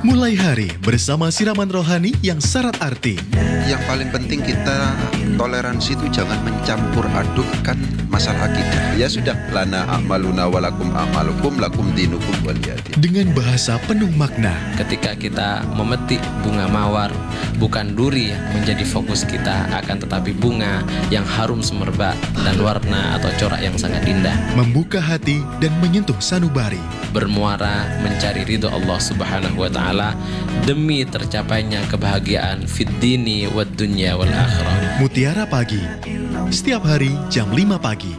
Mulai hari bersama siraman rohani yang syarat arti. Yang paling penting kita toleransi itu jangan mencampur adukkan masalah akidah. Ya sudah, lana a'maluna walakum a'malukum lakum dinukum waliyadin. Dengan bahasa penuh makna. Ketika kita memetik bunga mawar, bukan duri yang menjadi fokus kita, akan tetapi bunga yang harum semerbak dan warna atau corak yang sangat indah. Membuka hati dan menyentuh sanubari. Bermuara mencari ridho Allah Subhanahu wa ta'ala demi tercapainya kebahagiaan fid dini wad dunya wal akhirah. Mutiara Pagi, setiap hari jam 5 pagi.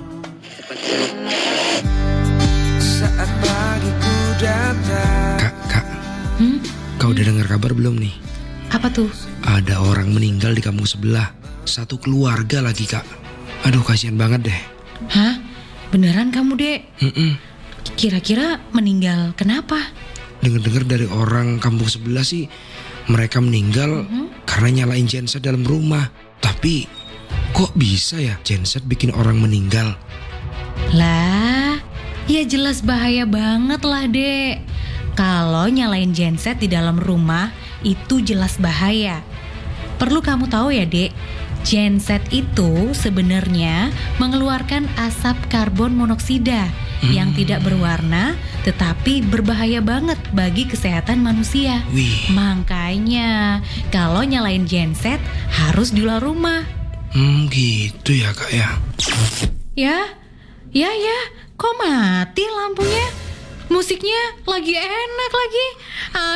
Saat pagiku datang. Kak, kau udah dengar kabar belum nih? Apa tuh? Ada orang meninggal di kampung sebelah. Satu keluarga lagi, Kak. Aduh, kasihan banget deh. Hah? Beneran kamu, Dek? Kira-kira meninggal kenapa? Dengar-dengar dari orang kampung sebelah sih, mereka meninggal karena nyalain genset dalam rumah. Tapi kok bisa ya genset bikin orang meninggal? Lah, ya jelas bahaya banget lah, Dek. Kalau nyalain genset di dalam rumah itu jelas bahaya. Perlu kamu tahu ya, Dek, genset itu sebenarnya mengeluarkan asap karbon monoksida yang tidak berwarna tetapi berbahaya banget bagi kesehatan manusia. Wih. Makanya kalau nyalain genset harus di luar rumah. Gitu ya, Kak ya. Ya, kok mati lampunya? Musiknya lagi enak lagi.